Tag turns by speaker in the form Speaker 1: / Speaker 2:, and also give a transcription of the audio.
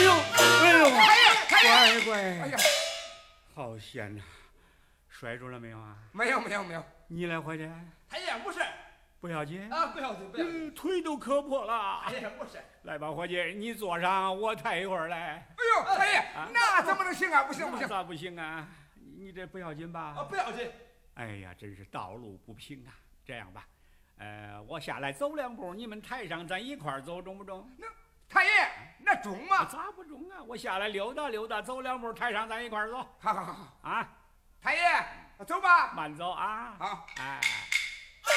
Speaker 1: 呦，哎呦，
Speaker 2: 太
Speaker 1: 乖，
Speaker 2: 哎呀，
Speaker 1: 好险呐！摔着了没有啊？
Speaker 2: 没有没有没有，
Speaker 1: 你来伙计，
Speaker 3: 太爷不是
Speaker 1: 不要紧
Speaker 3: 啊，不要紧不要紧，
Speaker 1: 腿都磕破了。
Speaker 3: 太爷不是。
Speaker 1: 来吧，伙计，你坐上，我抬一会儿来。
Speaker 2: 哎呦，太爷，那怎么能行啊？不行不行，
Speaker 1: 咋不行啊？你这不要紧吧？
Speaker 3: 啊，不要紧。
Speaker 1: 哎呀，真是道路不平啊！这样吧，我下来走2步，你们抬上，咱一块儿走，中不中？
Speaker 2: 那太爷那中吗？
Speaker 1: 咋不中啊？我下来溜达溜达，走2步，抬上，咱一块儿走。
Speaker 2: 好好好
Speaker 1: 啊，
Speaker 2: 太爷走吧。
Speaker 1: 慢走啊！
Speaker 2: 好，
Speaker 1: 哎。